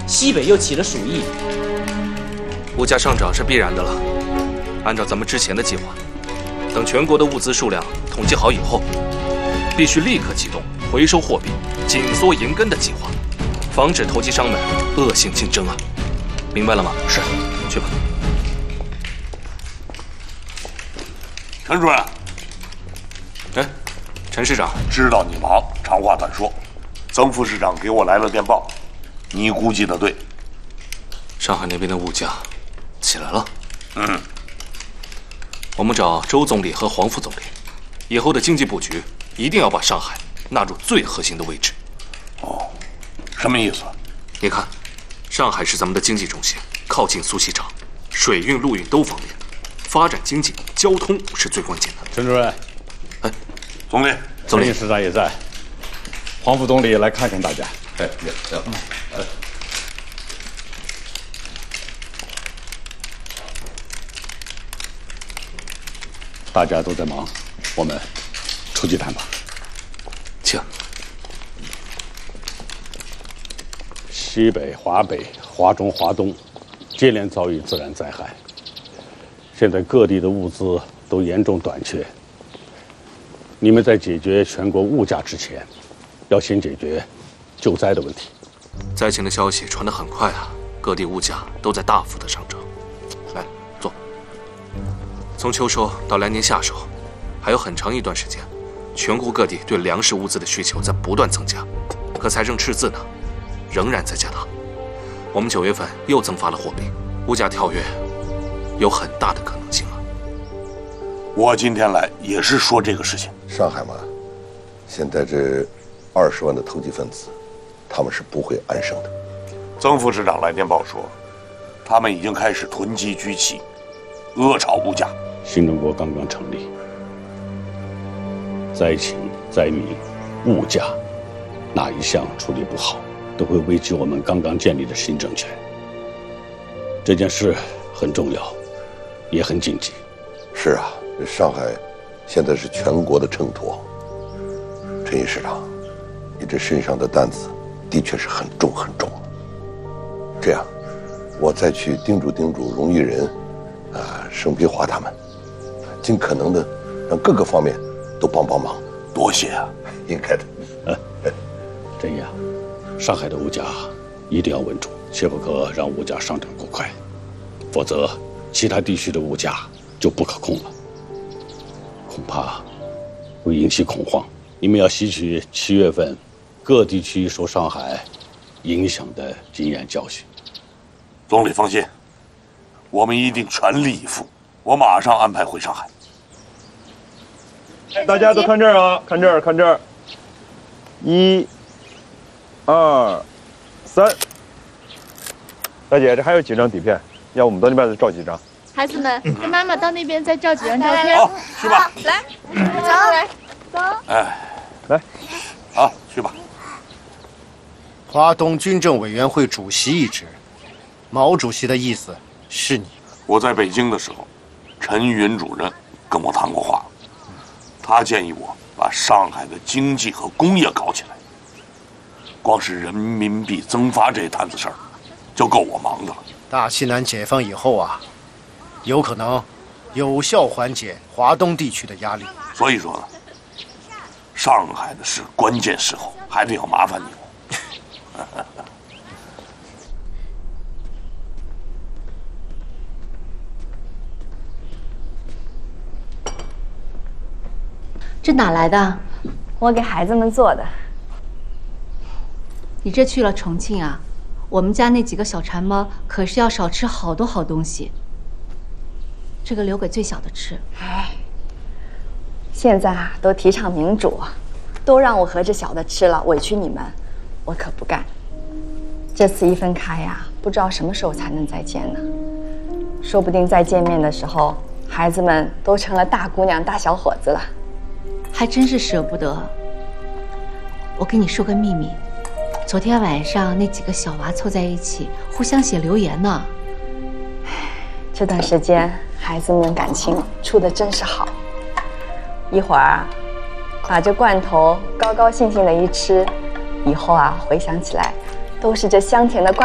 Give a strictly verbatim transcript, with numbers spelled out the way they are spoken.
西北又起了鼠疫， 物价上涨是必然的了。按照咱们之前的计划，等全国的物资数量统计好以后，必须立刻启动回收货币、紧缩银根的计划，防止投机商们恶性竞争啊！明白了吗？ 是， 去吧。 陈主任， 哎，陈市长， 知道你忙，长话短说。曾副市长给我来了电报，你估计的对， 上海那边的物价起来了。 嗯， 我们找周总理和黄副总理，以后的经济布局一定要把上海纳入最核心的位置。 哦，什么意思？ 你看，上海是咱们的经济中心，靠近苏锡常，水运、陆运都方便，发展经济、交通是最关键的。 陈主任， 哎， 总理， 总理， 陈市长也在，黄副总理来看看大家。 哎，也行。哎， 大家都在忙，我们出去谈吧。 请。 西北、华北、华中、华东接连遭遇自然灾害，现在各地的物资都严重短缺。你们在解决全国物价之前，要先解决救灾的问题。 灾情的消息传得很快啊，各地物价都在大幅的上涨。来，坐。从秋收到来年夏收，还有很长一段时间，全国各地对粮食物资的需求在不断增加，可财政赤字呢，仍然在加大。我们九月份又增发了货币，物价跳跃有很大的可能性啊。 我今天来也是说这个事情。 上海嘛，现在这二十万的投机分子，他们是不会安生的。 曾副市长来电报说，他们已经开始囤积居奇，恶炒物价。 新中国刚刚成立，灾情、灾民、物价，哪一项处理不好，都会危及我们刚刚建立的新政权。这件事很重要，也很紧急。 是啊，上海现在是全国的秤砣。陈毅市长，你这身上的担子的确是很重很重。这样，我再去叮嘱叮嘱荣毅仁、啊、盛碧华他们，尽可能的让各个方面都帮帮忙。 多谢啊， 应该的。 这样，上海的物价一定要稳住，切不可让物价上涨过快，否则其他地区的物价就不可控了，恐怕会引起恐慌。你们要吸取七月份各地区受上海影响的经验教训。 总理放心，我们一定全力以赴。我马上安排回上海。 大家都看这儿啊，看这儿，看这儿，一、二、三。大姐，这还有几张底片，要我们到那边再照几张。 孩子们，跟妈妈到那边再照几张照片。 好，去吧。 来，走，来，走。 哎， 来， 好，去吧。 华东军政委员会主席一职，毛主席的意思是你。 我在北京的时候，陈云主任跟我谈过话，他建议我把上海的经济和工业搞起来。光是人民币增发这摊子事儿，就够我忙的了。 大西南解放以后啊，有可能有效缓解华东地区的压力。 所以说呢，上海的事关键时候还得要麻烦你了。 这哪来的？ 我给孩子们做的。 你这去了重庆啊？我们家那几个小馋猫可是要少吃好多好东西。这个留给最小的吃。 哎，现在啊都提倡民主，都让我和这小的吃了，委屈你们，我可不干。这次一分开呀、啊，不知道什么时候才能再见呢。说不定再见面的时候，孩子们都成了大姑娘、大小伙子了。 还真是舍不得。我跟你说个秘密，昨天晚上那几个小娃凑在一起，互相写留言呢。 这段时间孩子们感情处得真是好，一会儿把这罐头高高兴兴的一吃，以后啊回想起来，都是这香甜的罐